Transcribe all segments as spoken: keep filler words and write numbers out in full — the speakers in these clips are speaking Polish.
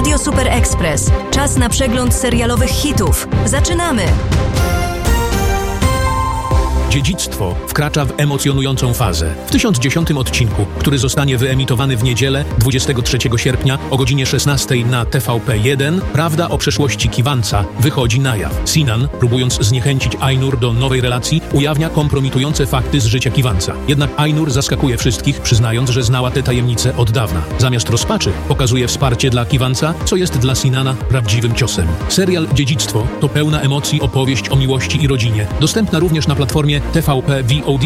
Radio Super Express. Czas na przegląd serialowych hitów. Zaczynamy! Dziedzictwo wkracza w emocjonującą fazę. W tysiąc dziesiątym odcinku, który zostanie wyemitowany w niedzielę, dwudziestego trzeciego sierpnia o godzinie szesnastej na T V P jeden, prawda o przeszłości Kiwanca wychodzi na jaw. Sinan, próbując zniechęcić Ainur do nowej relacji, ujawnia kompromitujące fakty z życia Kiwanca. Jednak Ainur zaskakuje wszystkich, przyznając, że znała te tajemnice od dawna. Zamiast rozpaczy, pokazuje wsparcie dla Kiwanca, co jest dla Sinana prawdziwym ciosem. Serial Dziedzictwo to pełna emocji opowieść o miłości i rodzinie, dostępna również na platformie T V P V O D.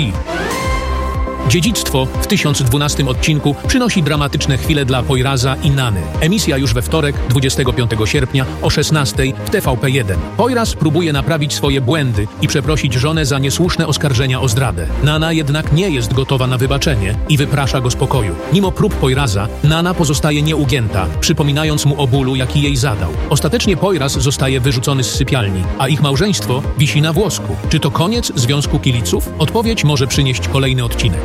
Dziedzictwo w tysiąc dwunastym odcinku przynosi dramatyczne chwile dla Poiraza i Nany. Emisja już we wtorek, dwudziestego piątego sierpnia o szesnastej w T V P jeden. Poiraz próbuje naprawić swoje błędy i przeprosić żonę za niesłuszne oskarżenia o zdradę. Nana jednak nie jest gotowa na wybaczenie i wyprasza go z pokoju. Mimo prób Poiraza, Nana pozostaje nieugięta, przypominając mu o bólu, jaki jej zadał. Ostatecznie Poiraz zostaje wyrzucony z sypialni, a ich małżeństwo wisi na włosku. Czy to koniec związku kibiców? Odpowiedź może przynieść kolejny odcinek.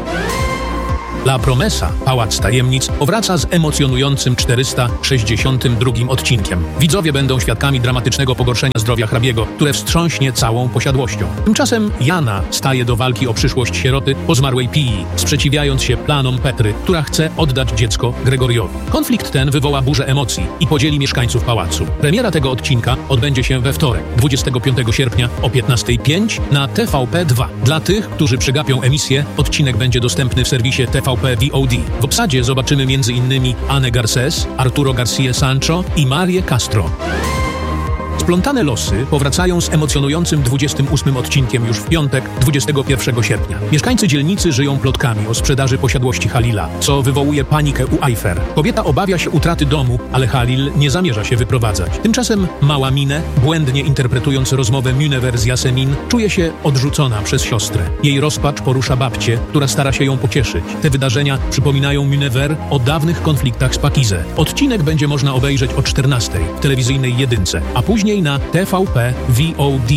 La Promesa, Pałac Tajemnic, powraca z emocjonującym czterysta sześćdziesiątym drugim odcinkiem. Widzowie będą świadkami dramatycznego pogorszenia zdrowia hrabiego, które wstrząśnie całą posiadłością. Tymczasem Jana staje do walki o przyszłość sieroty po zmarłej Pii, sprzeciwiając się planom Petry, która chce oddać dziecko Gregoriowi. Konflikt ten wywoła burzę emocji i podzieli mieszkańców pałacu. Premiera tego odcinka odbędzie się we wtorek, dwudziestego piątego sierpnia o piętnastej pięć na T V P dwa. Dla tych, którzy przegapią emisję, odcinek będzie dostępny w serwisie T V P V O D. W obsadzie zobaczymy między innymi Anę Garces, Arturo Garcia Sancho i Marię Castro. Splątane losy powracają z emocjonującym dwudziestym ósmym odcinkiem już w piątek, dwudziestego pierwszego sierpnia. Mieszkańcy dzielnicy żyją plotkami o sprzedaży posiadłości Halila, co wywołuje panikę u Ayfer. Kobieta obawia się utraty domu, ale Halil nie zamierza się wyprowadzać. Tymczasem mała Minę, błędnie interpretując rozmowę Munever z Yasemin, czuje się odrzucona przez siostrę. Jej rozpacz porusza babcię, która stara się ją pocieszyć. Te wydarzenia przypominają Munever o dawnych konfliktach z Pakizę. Odcinek będzie można obejrzeć o czternastej w telewizyjnej jedynce, a później na T V P V O D.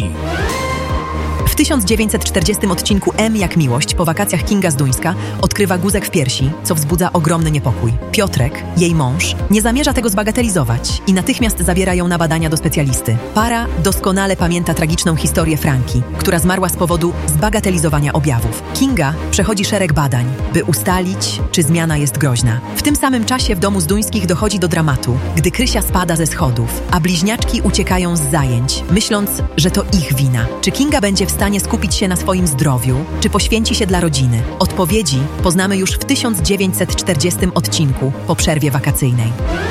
W tysiąc dziewięćset czterdziestym odcinku M jak miłość po wakacjach Kinga z Duńska odkrywa guzek w piersi, co wzbudza ogromny niepokój. Piotrek, jej mąż, nie zamierza tego zbagatelizować i natychmiast zabiera ją na badania do specjalisty. Para doskonale pamięta tragiczną historię Franki, która zmarła z powodu zbagatelizowania objawów. Kinga przechodzi szereg badań, by ustalić, czy zmiana jest groźna. W tym samym czasie w domu z Duńskich dochodzi do dramatu, gdy Krysia spada ze schodów, a bliźniaczki uciekają z zajęć, myśląc, że to ich wina. Czy Kinga będzie w stanie skupić się na swoim zdrowiu, czy poświęci się dla rodziny? Odpowiedzi poznamy już w tysiąc dziewięćset czterdziestym odcinku po przerwie wakacyjnej.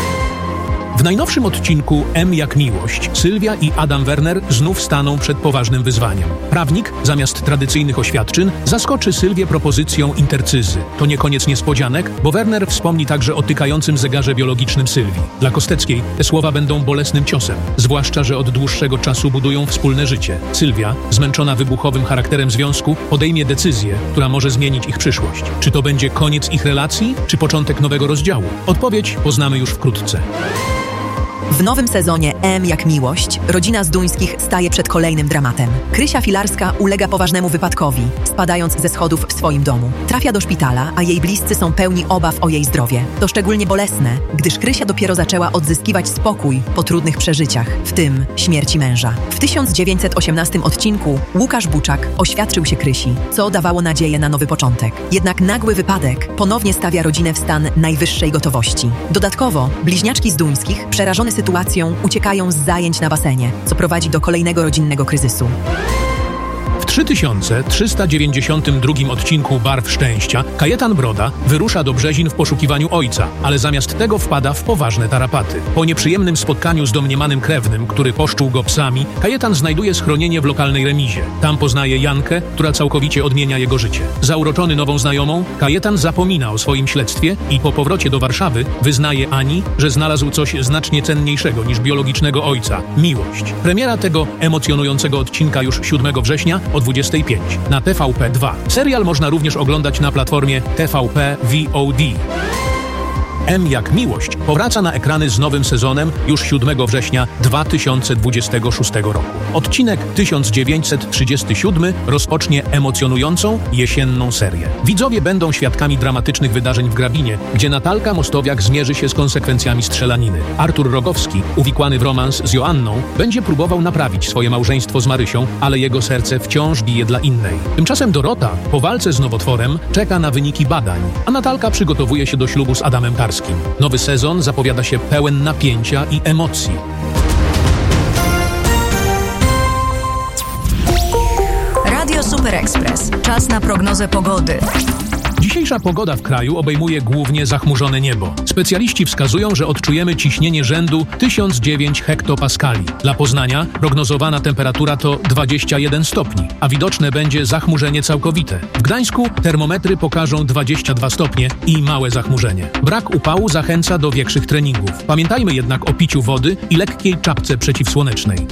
W najnowszym odcinku M jak miłość Sylwia i Adam Werner znów staną przed poważnym wyzwaniem. Prawnik, zamiast tradycyjnych oświadczyn, zaskoczy Sylwię propozycją intercyzy. To nie koniec niespodzianek, bo Werner wspomni także o tykającym zegarze biologicznym Sylwii. Dla Kosteckiej te słowa będą bolesnym ciosem, zwłaszcza że od dłuższego czasu budują wspólne życie. Sylwia, zmęczona wybuchowym charakterem związku, podejmie decyzję, która może zmienić ich przyszłość. Czy to będzie koniec ich relacji, czy początek nowego rozdziału? Odpowiedź poznamy już wkrótce. W nowym sezonie M jak miłość rodzina z Duńskich staje przed kolejnym dramatem. Krysia Filarska ulega poważnemu wypadkowi, spadając ze schodów w swoim domu. Trafia do szpitala, a jej bliscy są pełni obaw o jej zdrowie. To szczególnie bolesne, gdyż Krysia dopiero zaczęła odzyskiwać spokój po trudnych przeżyciach, w tym śmierci męża. W tysiąc dziewięćset osiemnastym odcinku Łukasz Buczak oświadczył się Krysi, co dawało nadzieję na nowy początek. Jednak nagły wypadek ponownie stawia rodzinę w stan najwyższej gotowości. Dodatkowo bliźniaczki z Duńskich, przerażone sytuacją, uciekają z zajęć na basenie, co prowadzi do kolejnego rodzinnego kryzysu. W trzy tysiące trzysta dziewięćdziesiątym drugim odcinku Barw Szczęścia Kajetan Broda wyrusza do Brzezin w poszukiwaniu ojca, ale zamiast tego wpada w poważne tarapaty. Po nieprzyjemnym spotkaniu z domniemanym krewnym, który poszczuł go psami, Kajetan znajduje schronienie w lokalnej remizie. Tam poznaje Jankę, która całkowicie odmienia jego życie. Zauroczony nową znajomą, Kajetan zapomina o swoim śledztwie i po powrocie do Warszawy wyznaje Ani, że znalazł coś znacznie cenniejszego niż biologicznego ojca – miłość. Premiera tego emocjonującego odcinka już siódmego września o dwudziestej piątej na T V P dwa. Serial można również oglądać na platformie T V P V O D. M jak miłość powraca na ekrany z nowym sezonem już siódmego września dwa tysiące dwudziestego szóstego roku. Odcinek tysiąc dziewięćset trzydziesty siódmy rozpocznie emocjonującą jesienną serię. Widzowie będą świadkami dramatycznych wydarzeń w Grabinie, gdzie Natalka Mostowiak zmierzy się z konsekwencjami strzelaniny. Artur Rogowski, uwikłany w romans z Joanną, będzie próbował naprawić swoje małżeństwo z Marysią, ale jego serce wciąż bije dla innej. Tymczasem Dorota po walce z nowotworem czeka na wyniki badań, a Natalka przygotowuje się do ślubu z Adamem Karskim. Nowy sezon zapowiada się pełen napięcia i emocji. Radio Super Express. Czas na prognozę pogody. Dzisiejsza pogoda w kraju obejmuje głównie zachmurzone niebo. Specjaliści wskazują, że odczujemy ciśnienie rzędu tysiąc dziewięć hektopaskali. Dla Poznania prognozowana temperatura to dwadzieścia jeden stopni, a widoczne będzie zachmurzenie całkowite. W Gdańsku termometry pokażą dwadzieścia dwa stopnie i małe zachmurzenie. Brak upału zachęca do większych treningów. Pamiętajmy jednak o piciu wody i lekkiej czapce przeciwsłonecznej.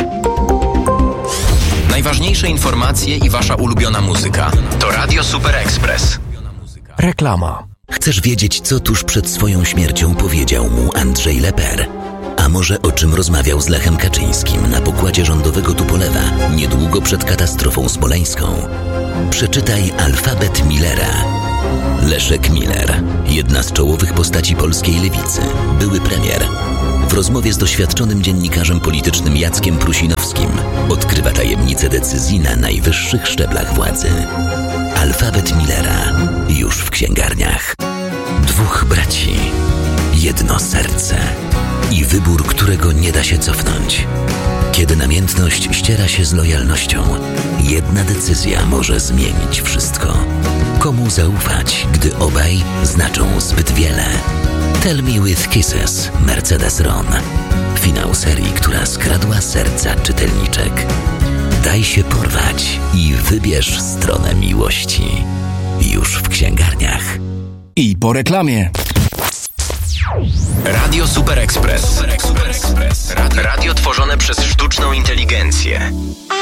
Najważniejsze informacje i wasza ulubiona muzyka to Radio Super Express. Reklama. Chcesz wiedzieć, co tuż przed swoją śmiercią powiedział mu Andrzej Leper? A może o czym rozmawiał z Lechem Kaczyńskim na pokładzie rządowego Tupolewa niedługo przed katastrofą smoleńską? Przeczytaj Alfabet Millera. Leszek Miller, jedna z czołowych postaci polskiej lewicy, były premier. W rozmowie z doświadczonym dziennikarzem politycznym Jackiem Prusinowskim odkrywa tajemnice decyzji na najwyższych szczeblach władzy. Alfabet Millera już w księgarniach. Dwóch braci, jedno serce i wybór, którego nie da się cofnąć. Kiedy namiętność ściera się z lojalnością, jedna decyzja może zmienić wszystko. Komu zaufać, gdy obaj znaczą zbyt wiele? Tell Me With Kisses, Mercedes Ron. Finał serii, która skradła serca czytelniczek. Daj się porwać i wybierz stronę miłości. Już w księgarniach. I po reklamie. Radio Super Express. Radio tworzone przez sztuczną inteligencję.